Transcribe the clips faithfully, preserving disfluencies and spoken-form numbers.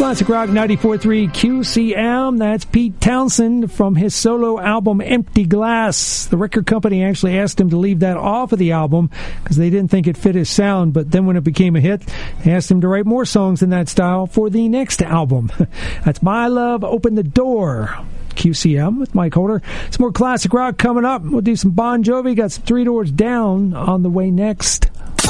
Classic Rock ninety-four point three Q C M. That's Pete Townsend from his solo album Empty Glass. The record company actually asked him to leave that off of the album because they didn't think it fit his sound, but then when it became a hit, they asked him to write more songs in that style for the next album. That's My Love Open the Door. Q C M with Mike Holder. Some more classic rock coming up. We'll do some Bon Jovi. Got some Three Doors Down on the way next.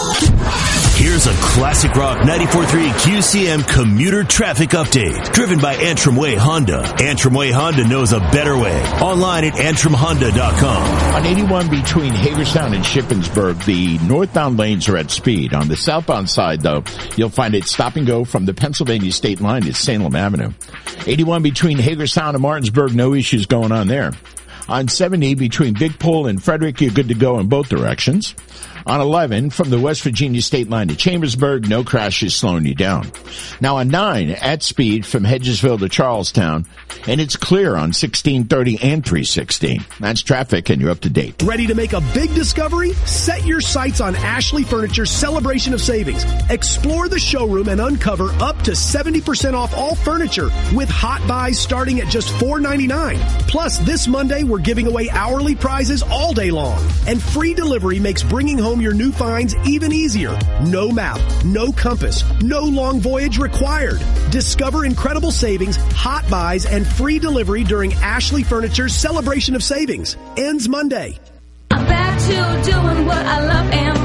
Here's a Classic Rock ninety-four point three Q C M commuter traffic update. Driven by Antrim Way Honda. Antrim Way Honda knows a better way. Online at antrim honda dot com. On eighty-one between Hagerstown and Shippensburg, the northbound lanes are at speed. On the southbound side, though, you'll find it stop and go from the Pennsylvania state line to Salem Avenue. eighty-one between Hagerstown and Martinsburg, no issues going on there. On seventy between Big Pole and Frederick, you're good to go in both directions. On eleven, from the West Virginia state line to Chambersburg, no crashes slowing you down. Now on nine, at speed from Hedgesville to Charlestown, and it's clear on sixteen thirty and three sixteen. That's traffic, and you're up to date. Ready to make a big discovery? Set your sights on Ashley Furniture's Celebration of Savings. Explore the showroom and uncover up to seventy percent off all furniture with hot buys starting at just four ninety-nine. Plus, this Monday, we're giving away hourly prizes all day long. And free delivery makes bringing home your new finds even easier. No map, no compass, no long voyage required. Discover incredible savings, hot buys, and free delivery during Ashley Furniture's Celebration of Savings. Ends Monday. I'm back to doing what I love and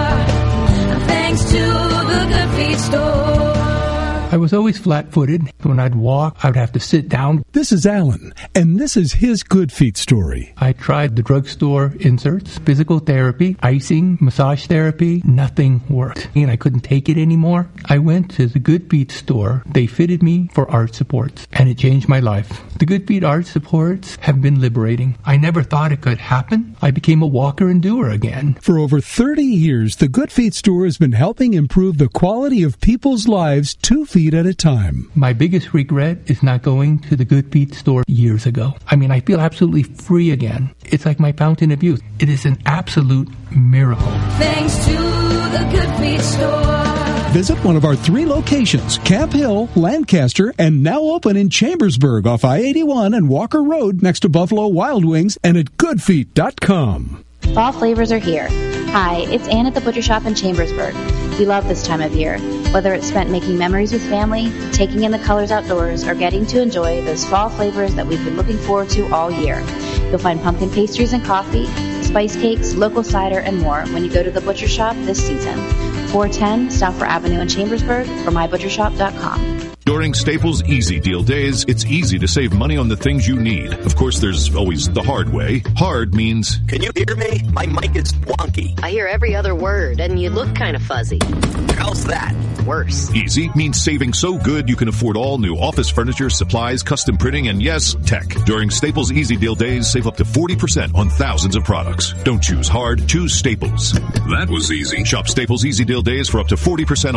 more. Thanks to the Good Feet store. I was always flat-footed. When I'd walk, I would have to sit down. This is Alan, and this is his Good Feet story. I tried the drugstore inserts, physical therapy, icing, massage therapy. Nothing worked, and I couldn't take it anymore. I went to the Good Feet store. They fitted me for arch supports, and it changed my life. The Good Feet arch supports have been liberating. I never thought it could happen. I became a walker and doer again. For over thirty years, the Good Feet store has been helping improve the quality of people's lives two feet at a time. My biggest regret is not going to the Good Feet store years ago. I mean, I feel absolutely free again. It's like my fountain of youth. It is an absolute miracle. Thanks to the Good Feet store. Visit one of our three locations, Camp Hill, Lancaster, and now open in Chambersburg off I eighty-one and Walker Road next to Buffalo Wild Wings, and at good feet dot com. Fall flavors are here. Hi, it's Ann at the Butcher Shop in Chambersburg. We love this time of year. Whether it's spent making memories with family, taking in the colors outdoors, or getting to enjoy those fall flavors that we've been looking forward to all year. You'll find pumpkin pastries and coffee, spice cakes, local cider, and more when you go to the Butcher Shop this season. four ten Stauffer Avenue in Chambersburg or my butcher shop dot com. During Staples Easy Deal Days, it's easy to save money on the things you need. Of course, there's always the hard way. Hard means... Can you hear me? My mic is wonky. I hear every other word, and you look kind of fuzzy. How's that? Worse. Easy means saving so good you can afford all new office furniture, supplies, custom printing, and yes, tech. During Staples Easy Deal Days, save up to forty percent on thousands of products. Don't choose hard, choose Staples. That was easy. Shop Staples Easy Deal Days for up to forty percent